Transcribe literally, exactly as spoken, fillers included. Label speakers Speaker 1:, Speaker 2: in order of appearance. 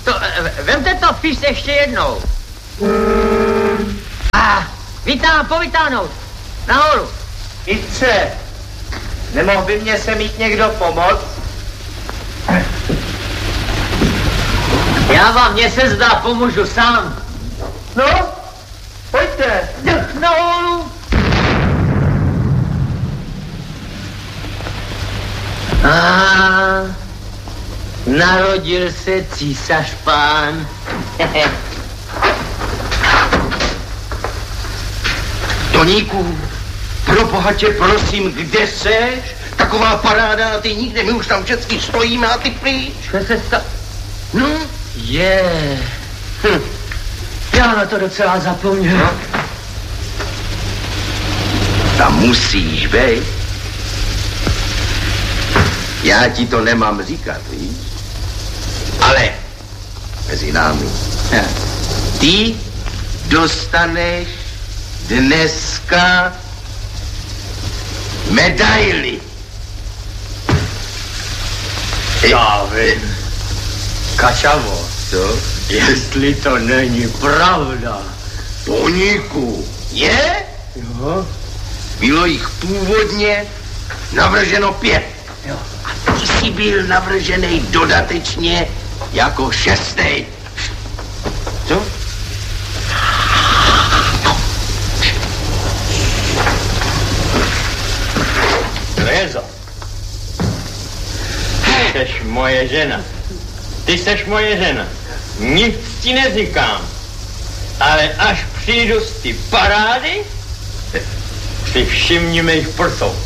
Speaker 1: To, vemte to fis ještě jednou. A vytám, povytáhnout. Nahoru.
Speaker 2: Mistře, nemohl by mě se mít někdo pomoct?
Speaker 1: Já vám, mně se zdá, pomůžu sám.
Speaker 2: No, pojďte.
Speaker 1: Nahoru. A narodil se císař pán.
Speaker 3: Toníku, pro boha tě prosím, kde seš? Taková paráda a ty nikde, my už tam vždycky stojíme a ty pryč.
Speaker 1: Co se sta...
Speaker 3: No?
Speaker 1: Je. Hm. Já na to docela zapomněl.
Speaker 3: No. Tam musíš, bej. Já ti to nemám říkat, víš? Ale mezi námi. Ty dostaneš dneska medaili.
Speaker 1: Já vím. Kačavo.
Speaker 3: Co?
Speaker 1: Jestli to není pravda.
Speaker 3: Toníku, je?
Speaker 1: Jo.
Speaker 3: Bylo jich původně navrženo pět.
Speaker 1: Jo.
Speaker 3: A ty jsi byl navržený dodatečně jako šestý. Co?
Speaker 1: Rezo. Ty seš moje žena. Ty seš moje žena. Nic ti neříkám. Ale až přijdu z ty parády, si všimni mých prsou.